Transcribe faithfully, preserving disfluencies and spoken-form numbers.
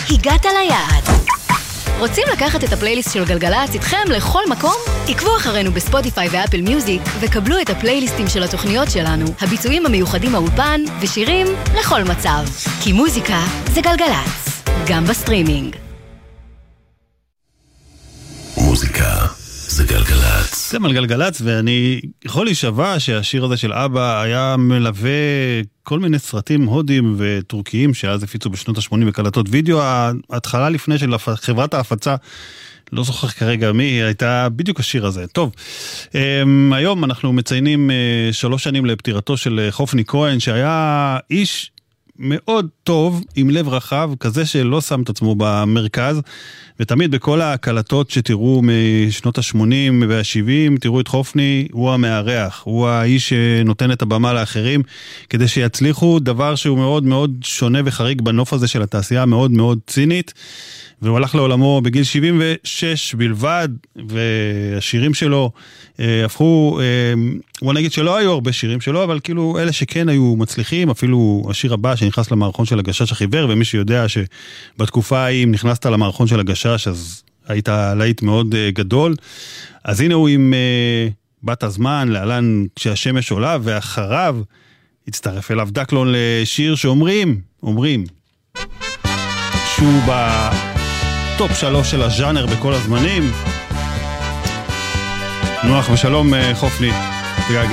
הגעת ליעד. רוצים לקחת את הפלייליסט של גלגלצ איתכם לכל מקום? עקבו אחרינו בספוטיפיי ואפל מיוזיק וקבלו את הפלייליסטים של התוכניות שלנו, הביצועים המיוחדים מהאולפן ושירים לכל מצב. כי מוזיקה זה גלגלצ, גם בסטרימינג. מוזיקה זה גלגלצ. זה גלגלצ, ואני יכול להישבע שהשיר הזה של אבא היה מלווה כל מיני סרטים הודים וטורקיים שאז הפיצו בשנות ה-שמונים בקלטות וידאו. ההתחלה לפני של חברת ההפצה, לא זוכר כרגע מי, הייתה בדיוק השיר הזה. טוב, היום אנחנו מציינים שלוש שנים לפטירתו של חופני כהן, שהיה איש מאוד טוב, עם לב רחב, כזה שלא שם את עצמו במרכז, ותמיד בכל ההקלטות שתראו משנות ה-שמונים וה-שבעים, תראו את חופני, הוא המארח, הוא האיש שנותן את הבמה לאחרים, כדי שיצליחו, דבר שהוא מאוד מאוד שונה וחריג בנוף הזה של התעשייה, מאוד מאוד צינית, והוא הלך לעולמו בגיל שבעים ושש בלבד, והשירים שלו אה, הפכו, אה, בוא נגיד שלא היו הרבה שירים שלו, אבל כאילו אלה שכן היו מצליחים, אפילו השיר הבא שנכנס למערכון של הגשש החיוור, ומי שיודע שבתקופה ההיא אם נכנסת למערכון של הגשש, אז היית להיט מאוד אה, גדול. אז הנה הוא עם אה, בת הזמן, להלן כשהשמש עולה, ואחריו הצטרף אליו דקלון לשיר שאומרים, אומרים, שהוא ב... טופ שלוש של הז'אנר בכל הזמנים. נוח ושלום חופני.